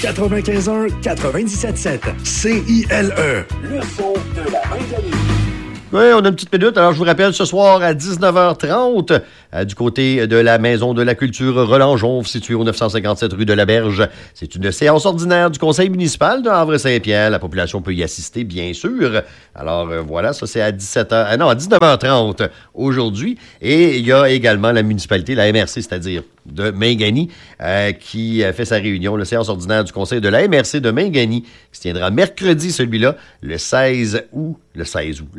95.1, 97.7. CILE. Le son de la Mancanie. Oui, on a une petite minute. Alors, je vous rappelle, ce soir à 19h30, du côté de la Maison de la Culture Roland-Jonve, située au 957 rue de la Berge. C'est une séance ordinaire du Conseil municipal de Havre-Saint-Pierre. La population peut y assister, bien sûr. Alors, voilà, ça, c'est à 19h30 aujourd'hui. Et il y a également la municipalité, la MRC, c'est-à-dire de Mingani, qui fait sa réunion, la séance ordinaire du Conseil de la MRC de Mingani, qui se tiendra mercredi, celui-là, le 16 août. Le 16 août.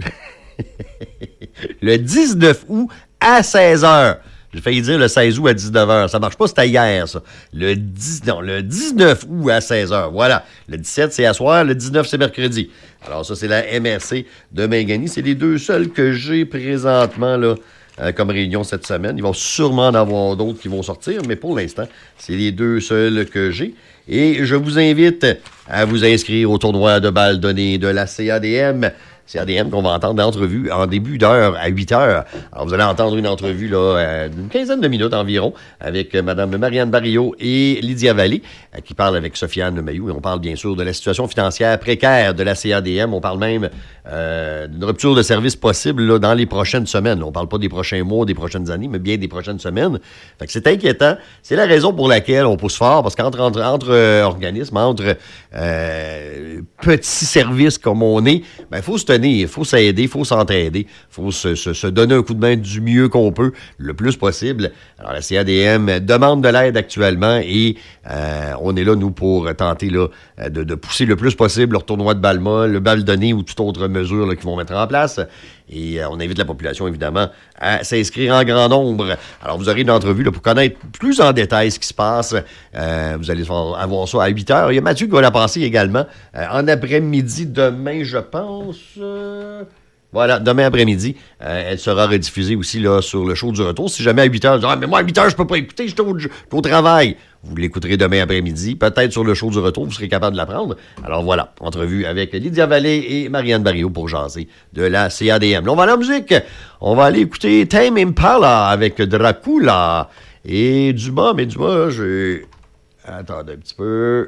Le 19 août à 16h. J'ai failli dire le 16 août à 19h. Ça marche pas, c'était hier, ça. Le 19 août à 16h. Voilà. Le 17, c'est à soir. Le 19, c'est mercredi. Alors, ça, c'est la MRC de Mingani. C'est les deux seuls que j'ai présentement, là, comme réunion cette semaine. Il va sûrement en avoir d'autres qui vont sortir, mais pour l'instant, c'est les deux seuls que j'ai. Et je vous invite à vous inscrire au tournoi de balles données de la CADM. CADM qu'on va entendre d'entrevue en début d'heure à 8 heures. Alors, vous allez entendre une entrevue là, d'une quinzaine de minutes environ avec Mme Marianne Barillot et Lydia Vallée qui parle avec Sofiane Mayou. Et on parle bien sûr de la situation financière précaire de la CADM. On parle même d'une rupture de service possible là, dans les prochaines semaines. On ne parle pas des prochains mois, des prochaines années, mais bien des prochaines semaines. Fait que c'est inquiétant. C'est la raison pour laquelle on pousse fort, parce qu'entre organismes, entre petits services comme on est, ben, il faut se tenir, il faut s'aider, il faut s'entraider, il faut se donner un coup de main du mieux qu'on peut, le plus possible. Alors, la CADM demande de l'aide actuellement et on est là, nous, pour tenter là, de pousser le plus possible leur tournoi de Balma, le bal donné ou toute autre mesure là, qu'ils vont mettre en place. Et on invite la population, évidemment, à s'inscrire en grand nombre. Alors, vous aurez une entrevue là, pour connaître plus en détail ce qui se passe. Vous allez avoir ça à 8 heures. Il y a Mathieu qui va la passer également en après-midi, demain, je pense. Voilà, demain après-midi, elle sera rediffusée aussi là, sur le show du retour. Si jamais à 8 heures, mais moi, à 8 heures, je peux pas écouter, je suis au travail. Vous l'écouterez demain après-midi, peut-être sur le show du retour, vous serez capable de l'apprendre. Alors voilà, entrevue avec Lydia Vallée et Marianne Barillot pour jaser de la CADM. Là, on va aller en musique. On va aller écouter Tame Impala avec Dracula et Dumas. Mais Dumas, j'ai... Attendez un petit peu.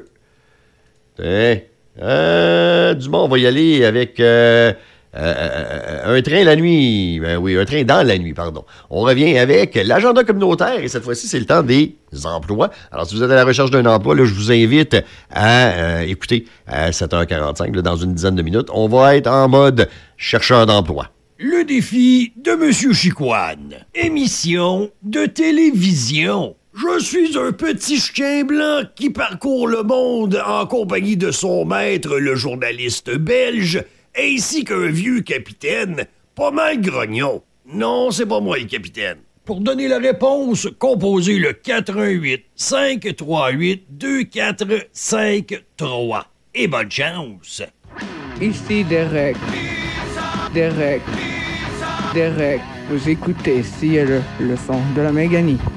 Dumas, on va y aller avec... un train la nuit. Ben oui, un train dans la nuit, pardon. On revient avec l'agenda communautaire et cette fois-ci, c'est le temps des emplois. Alors, si vous êtes à la recherche d'un emploi, là, je vous invite à écouter à 7h45, là, dans une dizaine de minutes. On va être en mode chercheur d'emploi. Le défi de Monsieur Chicoine. Émission de télévision. Je suis un petit chien blanc qui parcourt le monde en compagnie de son maître, le journaliste belge, ainsi qu'un vieux capitaine, pas mal grognon. Non, c'est pas moi le capitaine. Pour donner la réponse, composez le 418-538-2453. Et bonne chance! Ici Derek. Derek. Vous écoutez ici le son de la Méganie.